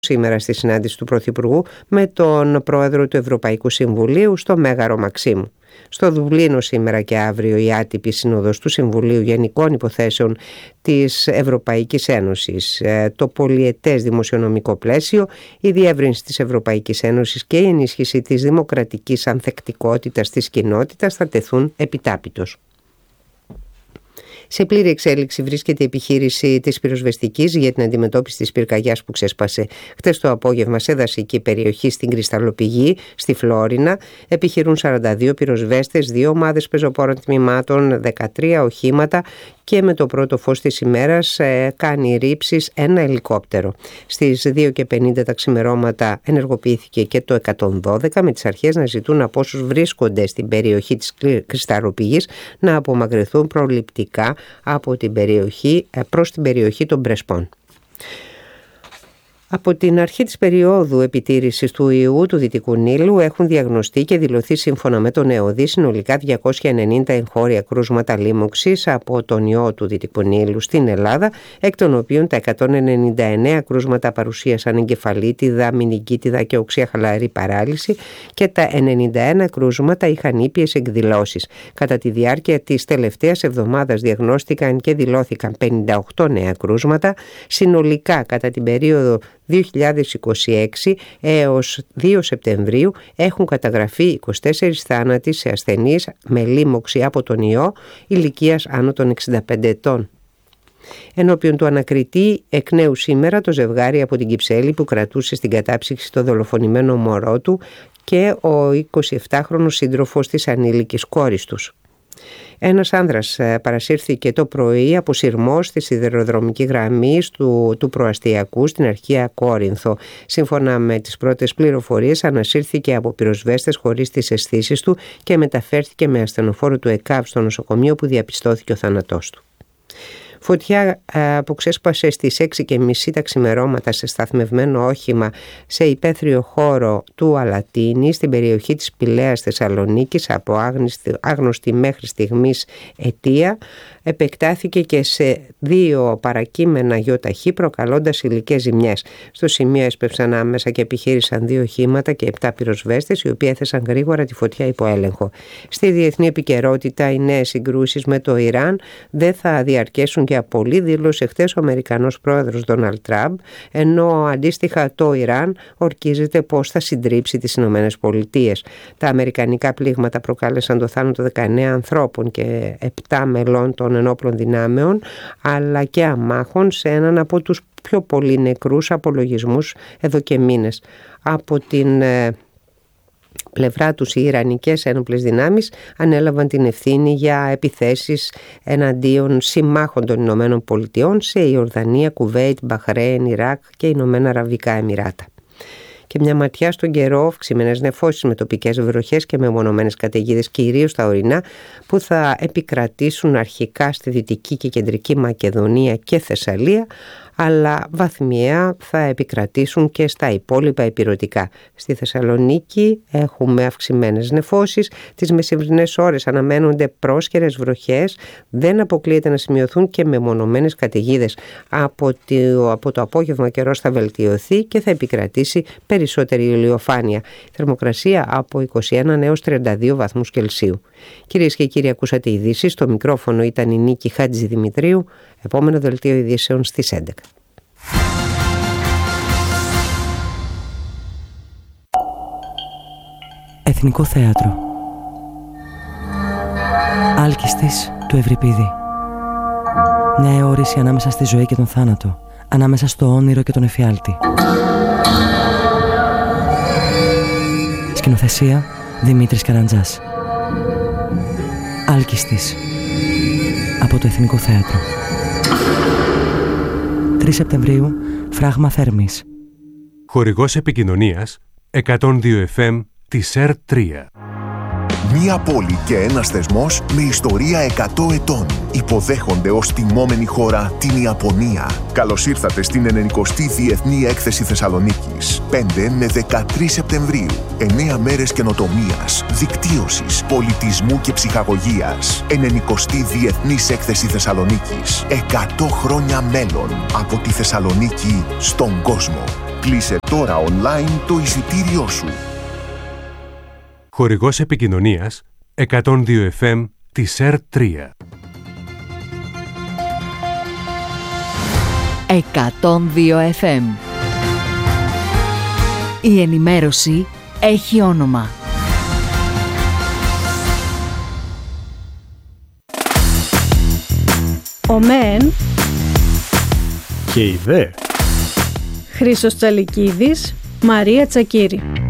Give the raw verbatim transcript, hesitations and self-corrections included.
σήμερα στη συνάντηση του Πρωθυπουργού με τον Πρόεδρο του Ευρωπαϊκού Συμβουλίου στο Μέγαρο Μαξίμου. Στο Δουβλίνο σήμερα και αύριο η άτυπη σύνοδος του Συμβουλίου Γενικών Υποθέσεων της Ευρωπαϊκής Ένωσης, το πολυετές δημοσιονομικό πλαίσιο, η διεύρυνση της Ευρωπαϊκής Ένωσης και η ενίσχυση της δημοκρατικής ανθεκτικότητας της κοινότητας θα τεθούν επιτάπητος. Σε πλήρη εξέλιξη βρίσκεται η επιχείρηση της πυροσβεστικής για την αντιμετώπιση της πυρκαγιάς που ξέσπασε χτες το απόγευμα σε δασική περιοχή στην Κρυσταλλοπηγή, στη Φλόρινα. Επιχειρούν σαράντα δύο πυροσβέστες, δύο ομάδες πεζοπόρων τμήματων, δεκατρία οχήματα και με το πρώτο φως της ημέρας ε, κάνει ρήψεις ένα ελικόπτερο. Στις δύο και πενήντα τα ξημερώματα ενεργοποιήθηκε και το εκατόν δώδεκα με τις αρχές να ζητούν από όσους βρίσκονται στην περιοχή της Κρυσταλλοπηγής να απομακρυνθούν προληπτικά από την περιοχή προς την περιοχή των Πρεσπών. Από την αρχή της περίοδου επιτήρησης του ιού του Δυτικού Νείλου έχουν διαγνωστεί και δηλωθεί σύμφωνα με τον ΕΟΔΗ συνολικά διακόσια ενενήντα εγχώρια κρούσματα λίμωξης από τον ιό του Δυτικού Νείλου στην Ελλάδα, εκ των οποίων τα εκατόν ενενήντα εννέα κρούσματα παρουσίασαν εγκεφαλίτιδα, μηνυγκίτιδα και οξεία χαλαρή παράλυση και τα ενενήντα ένα κρούσματα είχαν ήπιες εκδηλώσεις. Κατά τη διάρκεια της τελευταίας εβδομάδας διαγνώστηκαν και δηλώθηκαν πενήντα οκτώ νέα κρούσματα. Συνολικά κατά την περίοδο δύο χιλιάδες είκοσι έξι έως δύο Σεπτεμβρίου έχουν καταγραφεί είκοσι τέσσερις θάνατοι σε ασθενείς με λίμωξη από τον ιό ηλικίας άνω των εξήντα πέντε ετών. Ενώπιον του ανακριτή εκ νέου σήμερα το ζευγάρι από την Κυψέλη που κρατούσε στην κατάψυξη το δολοφονημένο μωρό του και ο εικοσιεπτάχρονος σύντροφος της ανήλικης κόρης τους. Ένας άνδρας παρασύρθηκε το πρωί από σειρμό στη σιδηροδρομική γραμμή του, του προαστιακού στην αρχαία Κόρινθο. Σύμφωνα με τις πρώτες πληροφορίες ανασύρθηκε από πυροσβέστες χωρίς τις αισθήσεις του και μεταφέρθηκε με ασθενοφόρο του ΕΚΑΒ στο νοσοκομείο που διαπιστώθηκε ο θάνατός του. Φωτιά που ξέσπασε στις έξι και μισή τα ξημερώματα σε σταθμευμένο όχημα σε υπαίθριο χώρο του Αλατίνη στην περιοχή της Πηλαίας Θεσσαλονίκης από άγνωστη, άγνωστη μέχρι στιγμής αιτία επεκτάθηκε και σε δύο παρακείμενα γιοταχή προκαλώντας υλικές ζημιές. Στο σημείο έσπευσαν άμεσα και επιχείρησαν δύο οχήματα και επτά πυροσβέστες οι οποίοι έθεσαν γρήγορα τη φωτιά υπό έλεγχο. Στη διεθνή επικαιρότητα οι νέες συγκρούσεις με το Ιράν δεν θα διαρκέσουν για πολύ, δήλωσε χθες ο Αμερικανός πρόεδρος Ντόναλντ Τραμπ, ενώ αντίστοιχα το Ιράν ορκίζεται πως θα συντρίψει τις Ηνωμένες Πολιτείες. Τα αμερικανικά πλήγματα προκάλεσαν το θάνατο δεκαεννέα ανθρώπων και επτά μελών των ενόπλων δυνάμεων, αλλά και αμάχων σε έναν από τους πιο πολύ νεκρούς απολογισμούς εδώ και μήνες. Από την πλευρά τους οι Ιρανικές ένοπλες δυνάμεις ανέλαβαν την ευθύνη για επιθέσεις εναντίον συμμάχων των Ηνωμένων Πολιτειών σε Ιορδανία, Κουβέιτ, Μπαχρέιν, Ιράκ και Ηνωμένα Αραβικά Εμιράτα. Και μια ματιά στον καιρό, αυξημένες νεφώσεις με τοπικές βροχές και μεμονωμένες καταιγίδες κυρίως στα ορεινά που θα επικρατήσουν αρχικά στη Δυτική και Κεντρική Μακεδονία και Θεσσαλία, αλλά βαθμιαία θα επικρατήσουν και στα υπόλοιπα ηπειρωτικά. Στη Θεσσαλονίκη έχουμε αυξημένες νεφώσεις, τις μεσημβρινές ώρες αναμένονται πρόσκαιρες βροχές, δεν αποκλείεται να σημειωθούν και μεμονωμένες καταιγίδες. Από το, από το απόγευμα καιρός θα βελτιωθεί και θα επικρατήσει περισσότερη ηλιοφάνεια. Θερμοκρασία από είκοσι ένα έως τριάντα δύο βαθμούς Κελσίου. Κυρίες και κύριοι, ακούσατε ειδήσεις. Στο μικρόφωνο ήταν η Νίκη Χατζηδημητρίου. Επόμενο δελτίο ειδήσεων στις έντεκα. Εθνικό Θέατρο. Άλκιστης του Ευρυπίδη. Μια αιώρηση ανάμεσα στη ζωή και τον θάνατο, ανάμεσα στο όνειρο και τον εφιάλτη. Σκηνοθεσία Δημήτρης Καραντζάς. Άλκιστης από το Εθνικό Θέατρο. τρεις Σεπτεμβρίου, Φράγμα Θέρμης. Χορηγός επικοινωνίας εκατόν δύο εφ εμ της ΕΡ τρία. Μία πόλη και ένας θεσμός με ιστορία εκατό ετών. Υποδέχονται ως τιμόμενη χώρα την Ιαπωνία. Καλώς ήρθατε στην ενενηκοστή Διεθνή Έκθεση Θεσσαλονίκης. πέντε με δεκατρείς Σεπτεμβρίου. εννέα μέρες καινοτομίας, δικτύωσης, πολιτισμού και ψυχαγωγίας. ενενηκοστή Διεθνής Έκθεση Θεσσαλονίκης. εκατό χρόνια μέλλον από τη Θεσσαλονίκη στον κόσμο. Κλείσε τώρα online το εισιτήριό σου. Χορηγός επικοινωνίας εκατόν δύο εφ εμ της ΕΡ τρία. εκατόν δύο εφ εμ. Η ενημέρωση έχει όνομα. Ο ΜΕΝ και η ΔΕ. Χρήστος Τσαλικίδης, Μαρία Τσακίρη.